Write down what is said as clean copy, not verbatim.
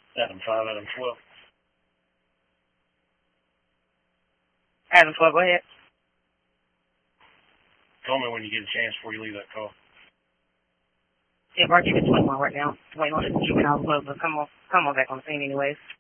Adam 5, Adam 12. Adam 12, go ahead. Call me when you get a chance before you leave that call. Yeah, Mark, you get 21 right now. 21 is juvenile blood, but come on back on the scene anyways.